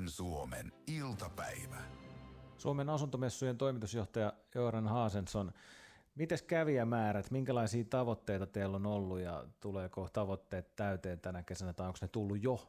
Arktisen Suomen iltapäivä. Suomen asuntomessujen toimitusjohtaja Göran Hansson, mites kävijämäärät, minkälaisia tavoitteita teillä on ollut ja tuleeko tavoitteet täyteen tänä kesänä tai onko ne tullut jo?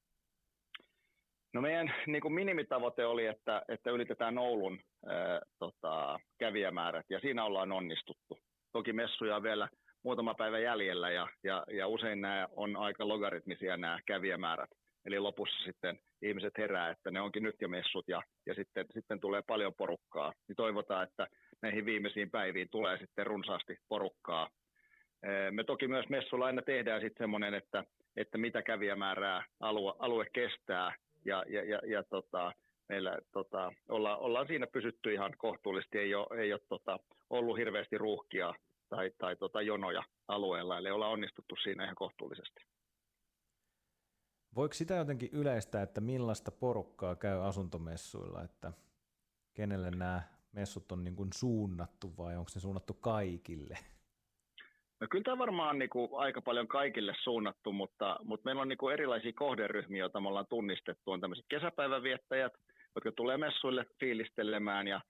No meidän minimitavoite oli, että ylitetään Oulun kävijämäärät ja siinä ollaan onnistuttu. Toki messuja on vielä muutama päivä jäljellä ja usein nämä on aika logaritmisia nämä kävijämäärät. Eli lopussa sitten ihmiset herää, että ne onkin nyt jo messut ja sitten tulee paljon porukkaa. Niin toivotaan, että näihin viimeisiin päiviin tulee sitten runsaasti porukkaa. Me toki myös messulla aina tehdään sitten semmoinen, että mitä kävijämäärää alue kestää ja meillä ollaan siinä pysytty ihan kohtuullisesti, ei ole ollut hirveästi ruuhkia tai jonoja alueella, eli ollaan onnistuttu siinä ihan kohtuullisesti. Voiko sitä jotenkin yleistää, että millaista porukkaa käy asuntomessuilla, että kenelle nämä messut on niin kuin suunnattu vai onko ne suunnattu kaikille? No kyllä tämä varmaan on aika paljon kaikille suunnattu, mutta meillä on erilaisia kohderyhmiä, joita me ollaan tunnistettu. On tämmöiset kesäpäivänviettäjät, jotka tulee messuille fiilistelemään ja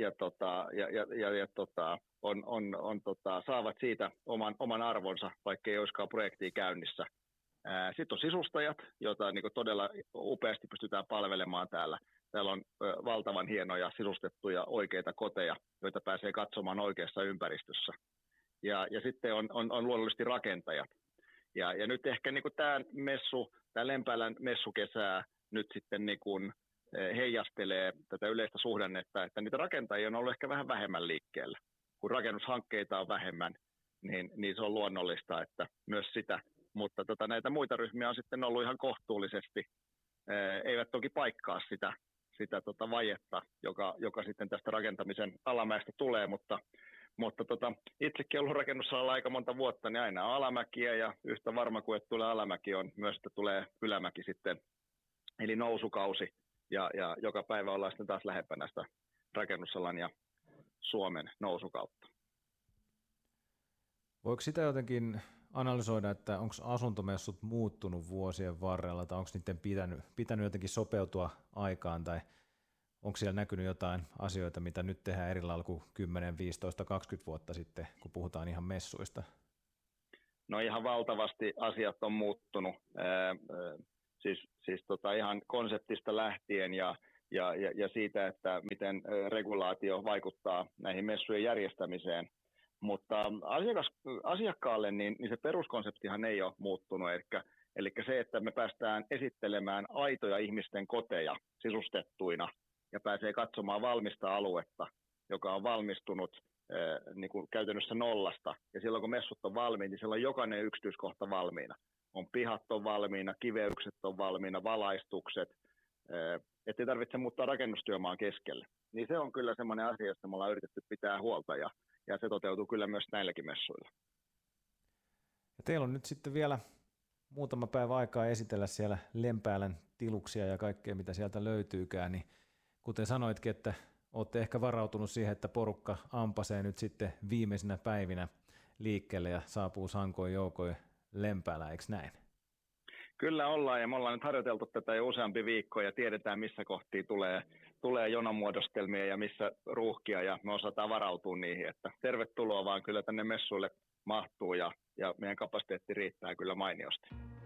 saavat siitä oman arvonsa, vaikka ei olisikaan projektia käynnissä. Sitten on sisustajat, joita todella upeasti pystytään palvelemaan täällä. Täällä on valtavan hienoja sisustettuja oikeita koteja, joita pääsee katsomaan oikeassa ympäristössä. Ja sitten on luonnollisesti rakentajat. Ja nyt ehkä tämä Lempäälän messukesää nyt sitten heijastelee tätä yleistä suhdannetta, että niitä rakentajia on ollut ehkä vähän vähemmän liikkeellä. Kun rakennushankkeita on vähemmän, niin se on luonnollista, että myös sitä. Mutta näitä muita ryhmiä on sitten ollut ihan kohtuullisesti. Eivät toki paikkaa sitä vajetta, joka sitten tästä rakentamisen alamäestä tulee, mutta itsekin ollut rakennusalalla aika monta vuotta, niin aina on alamäkiä ja yhtä varma kuin että tulee alamäki on myös, että tulee ylämäki sitten, eli nousukausi ja joka päivä ollaan sitten taas lähempänä sitä rakennusalan ja Suomen nousukautta. Voiko sitä jotenkin analysoida, että onko asuntomessut muuttunut vuosien varrella tai onko niiden pitänyt jotenkin sopeutua aikaan tai onko siellä näkynyt jotain asioita, mitä nyt tehdään eri lailla kuin 10, 15, 20 vuotta sitten, kun puhutaan ihan messuista? No ihan valtavasti asiat on muuttunut, siis ihan konseptista lähtien ja siitä, että miten regulaatio vaikuttaa näihin messujen järjestämiseen. Mutta asiakkaalle niin se peruskonseptihan ei ole muuttunut, eli se, että me päästään esittelemään aitoja ihmisten koteja sisustettuina ja pääsee katsomaan valmista aluetta, joka on valmistunut käytännössä nollasta. Ja silloin kun messut on valmiina, niin siellä on jokainen yksityiskohta valmiina. On pihat on valmiina, kiveykset on valmiina, valaistukset, ettei tarvitse muuttaa rakennustyömaan keskelle. Niin se on kyllä semmoinen asia, josta me ollaan yritetty pitää huolta ja se toteutuu kyllä myös näilläkin messuilla. Ja teillä on nyt sitten vielä muutama päivä aikaa esitellä siellä Lempäälän tiluksia ja kaikkea, mitä sieltä löytyykään. Niin kuten sanoitkin, että olette ehkä varautunut siihen, että porukka ampasee nyt sitten viimeisinä päivinä liikkeelle ja saapuu sankoin joukoin Lempäälään, eikö näin? Kyllä ollaan ja me ollaan nyt harjoiteltu tätä jo useampi viikko ja tiedetään missä kohtia tulee jonomuodostelmia ja missä ruuhkia ja me osataan varautua niihin, että tervetuloa vaan kyllä tänne messuille mahtuu ja meidän kapasiteetti riittää kyllä mainiosti.